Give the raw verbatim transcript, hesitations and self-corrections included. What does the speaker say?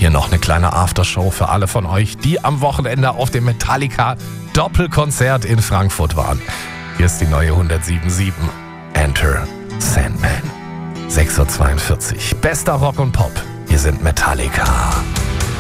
hier noch eine kleine Aftershow für alle von euch, die am Wochenende auf dem Metallica Doppelkonzert in Frankfurt waren. Hier ist die neue hundertsieben Komma sieben. Enter Sandman. sechs Uhr zweiundvierzig. Bester Rock und Pop. Hier sind Metallica.